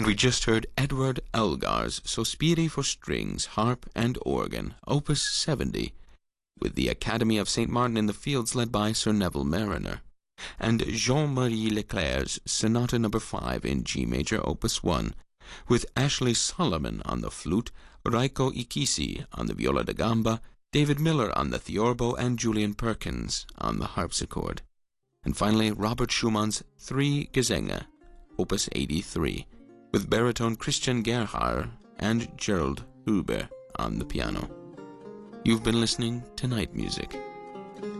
And we just heard Edward Elgar's Sospiri for strings, harp, and organ, Opus 70, with the Academy of St. Martin in the Fields led by Sir Neville Mariner, and Jean-Marie Leclerc's Sonata No. 5 in G major, Opus 1, with Ashley Solomon on the flute, Raiko Ikisi on the viola da gamba, David Miller on the theorbo, and Julian Perkins on the harpsichord. And finally, Robert Schumann's Three Gesänge, Opus 83, with baritone Christian Gerhard and Gerald Huber on the piano. You've been listening to Night Music.